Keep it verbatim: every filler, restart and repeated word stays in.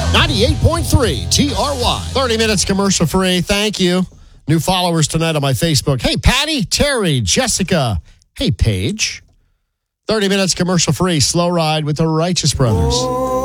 ninety-eight point three T R Y. thirty minutes commercial free. Thank you. New followers tonight on my Facebook. Hey, Patty, Terry, Jessica. Hey, Paige. thirty minutes commercial free. Slow ride with the Righteous Brothers.